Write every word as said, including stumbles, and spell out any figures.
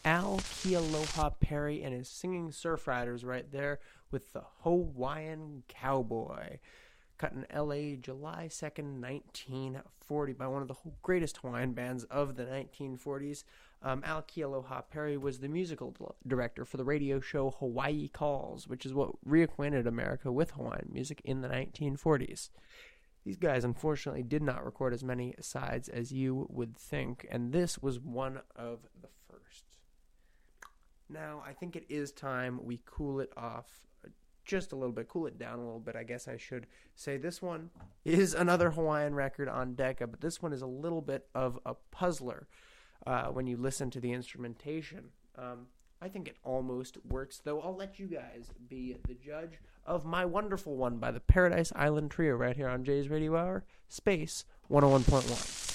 Al Kealoha Perry and his Singing Surf Riders right there with the Hawaiian Cowboy. Cut in L A July second, nineteen forty by one of the greatest Hawaiian bands of the nineteen forties. Um, Al Kealoha Perry was the musical director for the radio show Hawaii Calls, which is what reacquainted America with Hawaiian music in the nineteen forties. These guys, unfortunately, did not record as many sides as you would think, and this was one of the first. Now, I think it is time we cool it off just a little bit, cool it down a little bit, I guess I should say. This one is another Hawaiian record on Decca, but this one is a little bit of a puzzler uh, when you listen to the instrumentation. Um, I think it almost works, though I'll let you guys be the judge of My Wonderful One by the Paradise Island Trio right here on Jay's Radio Hour, Space one oh one point one.